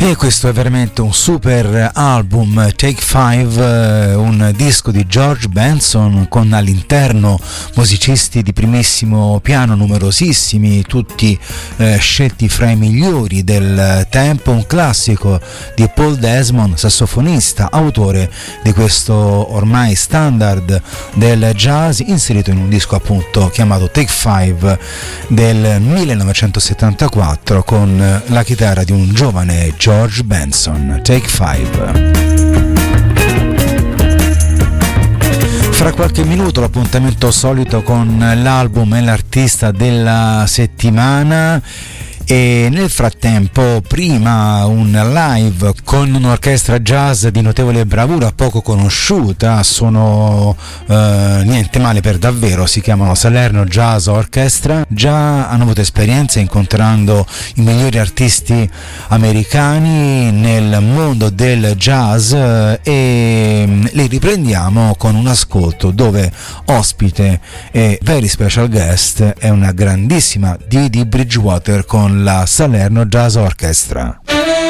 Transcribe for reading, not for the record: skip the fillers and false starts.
E questo è veramente un super album, Take 5, un disco di George Benson con all'interno musicisti di primissimo piano numerosissimi, tutti scelti fra i migliori del tempo, un classico di Paul Desmond, sassofonista, autore di questo ormai standard del jazz, inserito in un disco appunto chiamato Take 5 del 1974 con la chitarra di un giovane George Benson. Take 5. Fra qualche minuto l'appuntamento solito con l'album e l'artista della settimana. E nel frattempo, prima un live con un'orchestra jazz di notevole bravura, poco conosciuta, sono niente male per davvero, si chiamano Salerno Jazz Orchestra, già hanno avuto esperienza incontrando i migliori artisti americani nel mondo del jazz e li riprendiamo con un ascolto dove ospite e very special guest è una grandissima Dee Dee Bridgewater con la Salerno Jazz Orchestra.